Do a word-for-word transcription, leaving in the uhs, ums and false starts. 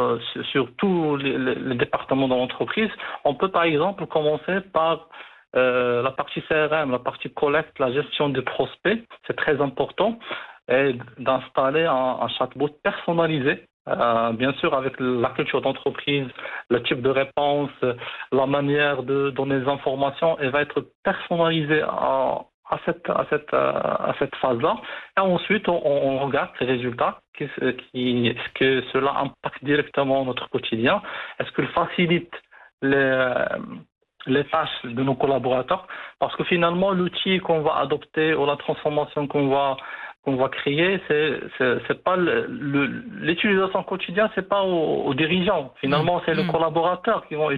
euh, sur, sur tous les, les, les départements de l'entreprise. On peut par exemple commencer par euh, la partie C R M, la partie collecte, la gestion des prospects, c'est très important, et d'installer un, un chatbot personnalisé. Euh, bien sûr, avec la culture d'entreprise, le type de réponse, la manière de donner des informations, elle va être personnalisée à, à cette, à cette, à cette phase-là. Et ensuite, on, on regarde les résultats, qui, qui, est-ce que cela impacte directement notre quotidien, est-ce qu'il facilite les, les tâches de nos collaborateurs, parce que finalement, l'outil qu'on va adopter ou la transformation qu'on va qu'on va créer, c'est c'est, c'est pas le, le, l'utilisation quotidienne, c'est pas aux, aux dirigeants. Finalement, c'est Mmh. les collaborateurs qui vont